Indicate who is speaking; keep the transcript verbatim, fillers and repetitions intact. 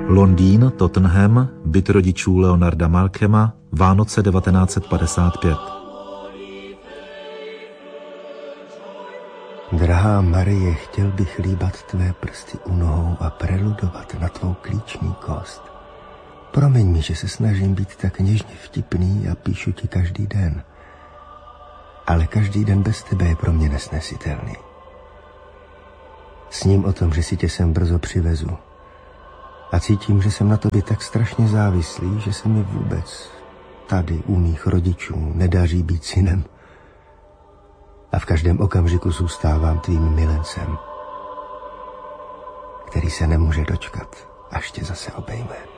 Speaker 1: Londýn, Tottenham, byt rodičů Leonarda Malcolma, Vánoce devatenáct set padesát pět.
Speaker 2: Drahá Marie, chtěl bych líbat tvé prsty u nohou a preludovat na tvou klíční kost. Promiň mi, že se snažím být tak něžně vtipný a píšu ti každý den. Ale každý den bez tebe je pro mě nesnesitelný. Sním o tom, že si tě sem brzo přivezu. A cítím, že jsem na tobě tak strašně závislý, že se mi vůbec tady u mých rodičů nedaří být synem. A v každém okamžiku zůstávám tvým milencem, který se nemůže dočkat, až tě zase obejme.